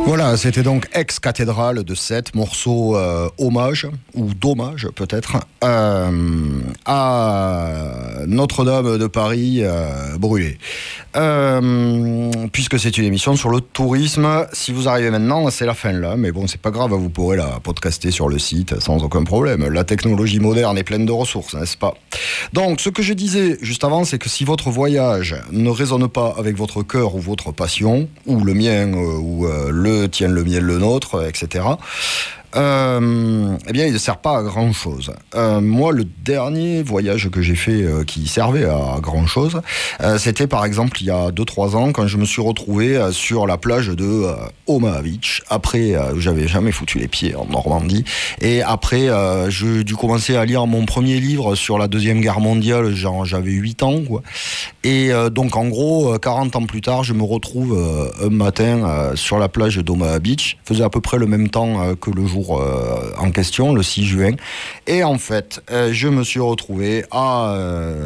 Voilà, c'était donc Ex-Cathédrale de Sète, morceau hommage, ou dommage peut-être, à Notre-Dame de Paris brûlée. Puisque c'est une émission sur le tourisme, si vous arrivez maintenant, c'est la fin là, mais bon, c'est pas grave, vous pourrez la podcaster sur le site sans aucun problème. La technologie moderne est pleine de ressources, n'est-ce pas? Donc, ce que je disais juste avant, c'est que si votre voyage ne résonne pas avec votre cœur ou votre passion, ou le mien, ou le tien, le mien, le nôtre, etc., eh bien, il ne sert pas à grand-chose. Moi, le dernier voyage que j'ai fait qui servait à grand-chose, c'était par exemple il y a 2-3 ans, quand je me suis retrouvé sur la plage de Omaha Beach. Après, j'avais jamais foutu les pieds en Normandie. Et après, j'ai dû commencer à lire mon premier livre sur la Deuxième Guerre mondiale, genre j'avais 8 ans, quoi. Et donc, en gros, 40 ans plus tard, je me retrouve un matin sur la plage d'Omaha Beach. Il faisait à peu près le même temps que le jour en question, le 6 juin. Et en fait, je me suis retrouvé à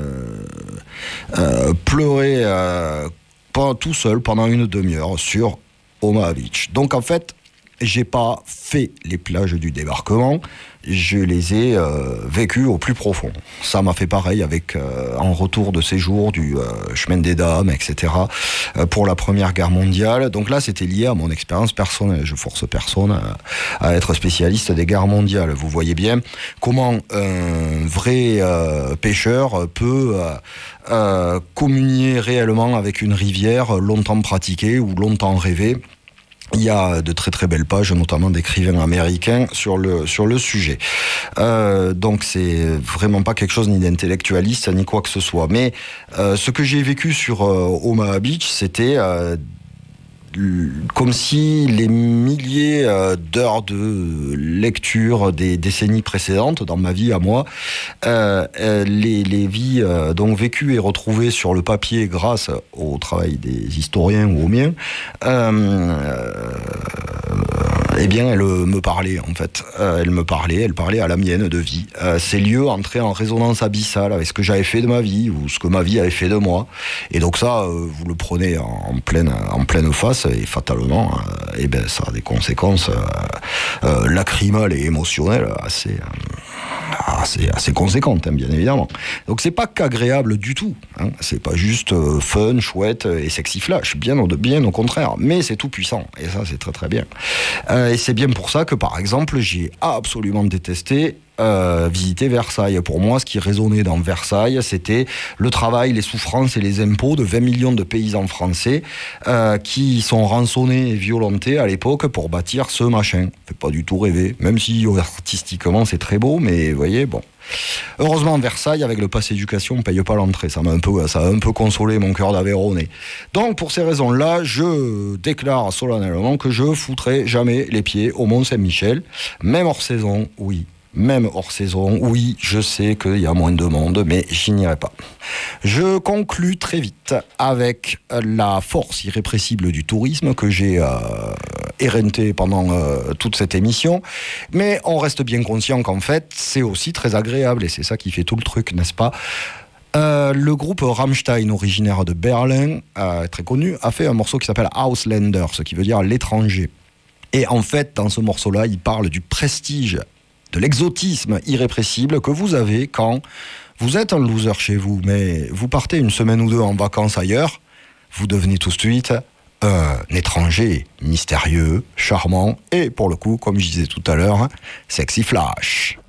pleurer pas tout seul pendant une demi-heure sur Omaha Beach. Donc en fait, j'ai pas fait les plages du débarquement, je les ai vécues au plus profond. Ça m'a fait pareil avec en retour de séjour du chemin des dames, etc. Pour la Première Guerre mondiale. Donc là, c'était lié à mon expérience personnelle. Je force personne à être spécialiste des guerres mondiales. Vous voyez bien comment un vrai pêcheur peut communier réellement avec une rivière longtemps pratiquée ou longtemps rêvée. Il y a de très très belles pages, notamment d'écrivains américains sur le sujet. Donc c'est vraiment pas quelque chose ni d'intellectualiste ni quoi que ce soit. Mais ce que j'ai vécu sur Omaha Beach, c'était comme si les milliers d'heures de lecture des décennies précédentes dans ma vie à moi, les vies donc vécues et retrouvées sur le papier grâce au travail des historiens ou au mien, eh bien, elle me parlait en fait. Elle parlait à la mienne de vie. Ces lieux entraient en résonance abyssale avec ce que j'avais fait de ma vie ou ce que ma vie avait fait de moi. Et donc ça, vous le prenez en pleine face et fatalement, eh ben, ça a des conséquences lacrymales et émotionnelles assez conséquentes, hein, bien évidemment. Donc c'est pas qu'agréable du tout, hein. C'est pas juste fun, chouette et sexy flash, bien au contraire, mais c'est tout puissant et ça c'est très très bien. Et c'est bien pour ça que par exemple j'ai absolument détesté visiter Versailles. Pour moi, ce qui résonnait dans Versailles, c'était le travail, les souffrances et les impôts de 20 millions de paysans français qui sont rançonnés et violentés à l'époque pour bâtir ce machin. Fait pas du tout rêver, même si artistiquement c'est très beau, mais vous voyez, bon. Heureusement, Versailles, avec le pass éducation, on paye pas l'entrée. Ça a un peu consolé mon cœur d'Aveyronais. Donc, pour ces raisons-là, je déclare solennellement que je foutrai jamais les pieds au Mont-Saint-Michel, même hors saison, oui. Même hors saison, oui, je sais qu'il y a moins de monde, mais j'y n'irai pas. Je conclus très vite avec la force irrépressible du tourisme que j'ai éreinté pendant toute cette émission. Mais on reste bien conscient qu'en fait, c'est aussi très agréable et c'est ça qui fait tout le truc, n'est-ce pas ? Le groupe Rammstein, originaire de Berlin, très connu, a fait un morceau qui s'appelle Ausländer, ce qui veut dire l'étranger. Et en fait, dans ce morceau-là, il parle du prestige, de l'exotisme irrépressible que vous avez quand vous êtes un loser chez vous, mais vous partez une semaine ou deux en vacances ailleurs, vous devenez tout de suite un étranger mystérieux, charmant et pour le coup, comme je disais tout à l'heure, sexy flash.